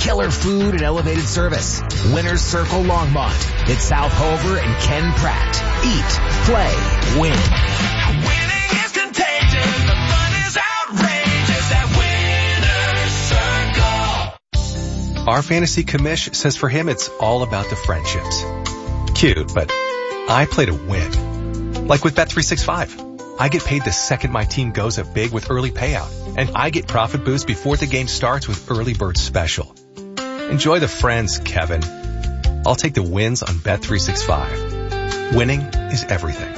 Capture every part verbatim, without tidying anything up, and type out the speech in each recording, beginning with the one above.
killer food and elevated service. Winner's Circle Longmont. It's South Hover and Ken Pratt. Eat, play, win. Winning is contagious. The fun is outrageous at Winner's Circle. Our fantasy commish says for him it's all about the friendships. Cute, but I play to win. Like with Bet three sixty-five. I get paid the second my team goes up big with early payout. And I get profit boost before the game starts with Early Bird Special. Enjoy the friends, Kevin. I'll take the wins on Bet three sixty-five. Winning is everything.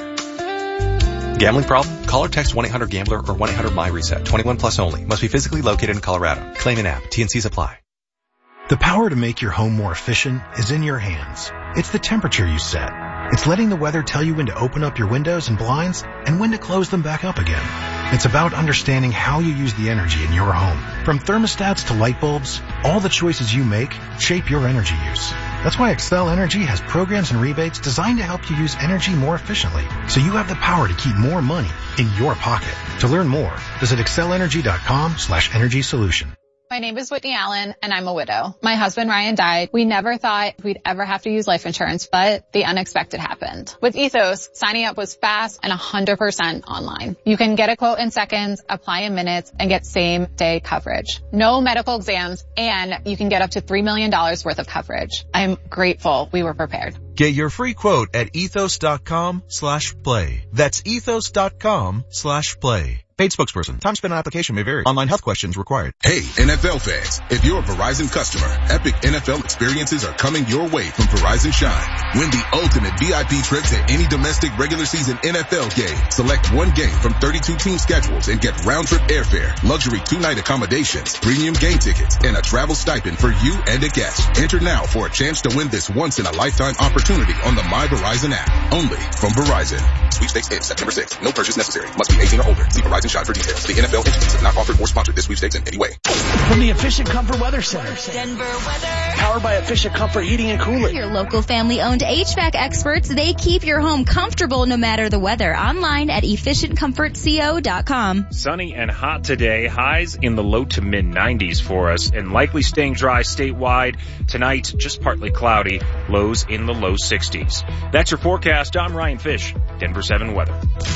Gambling problem? Call or text one eight hundred gambler or one eight hundred my reset. twenty-one plus only. Must be physically located in Colorado. Claim an app. T and Cs apply. The power to make your home more efficient is in your hands. It's the temperature you set. It's letting the weather tell you when to open up your windows and blinds and when to close them back up again. It's about understanding how you use the energy in your home. From thermostats to light bulbs, all the choices you make shape your energy use. That's why Excel Energy has programs and rebates designed to help you use energy more efficiently, so you have the power to keep more money in your pocket. To learn more, visit excel energy dot com slash energy solution. My name is Whitney Allen, and I'm a widow. My husband, Ryan, died. We never thought we'd ever have to use life insurance, but the unexpected happened. With Ethos, signing up was fast and one hundred percent online. You can get a quote in seconds, apply in minutes, and get same-day coverage. No medical exams, and you can get up to three million dollars worth of coverage. I'm grateful we were prepared. Get your free quote at ethos dot com slash play. That's ethos dot com slash play. Paid spokesperson. Time spent on application may vary. Online health questions required. Hey, N F L fans. If you're a Verizon customer, epic N F L experiences are coming your way from Verizon Shine. Win the ultimate V I P trip to any domestic regular season N F L game. Select one game from thirty-two team schedules and get round-trip airfare, luxury two-night accommodations, premium game tickets, and a travel stipend for you and a guest. Enter now for a chance to win this once-in-a-lifetime opportunity on the My Verizon app. Only from Verizon. Sweepstakes ends September sixth. No purchase necessary. Must be eighteen or older. See Verizon Shine for details. The N F L entities have not offered or sponsored this sweepstakes in any way. From the Efficient Comfort Weather Center. Denver weather. Powered by Efficient Comfort Heating and Cooling. Your local family-owned H V A C experts, they keep your home comfortable no matter the weather. Online at efficient comfort co dot com. Sunny and hot today. Highs in the low to mid nineties for us and likely staying dry statewide. Tonight, just partly cloudy. Lows in the low sixties. That's your forecast. I'm Ryan Fish, Denver seven weather.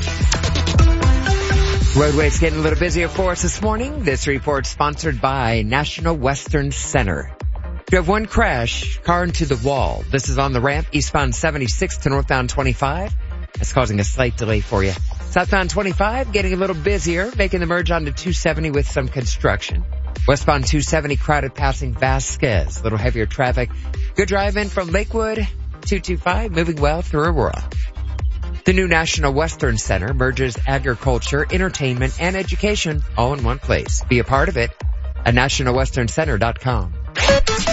Roadways getting a little busier for us this morning. This report sponsored by National Western Center. You have one crash, car into the wall. This is on the ramp, eastbound seventy-six to northbound twenty-five. That's causing a slight delay for you. Southbound twenty-five getting a little busier, making the merge onto two seventy with some construction. Westbound two seventy crowded passing Vasquez. A little heavier traffic. Good drive in from Lakewood. two twenty-five moving well through Aurora. The new National Western Center merges agriculture, entertainment, and education all in one place. Be a part of it at national western center dot com.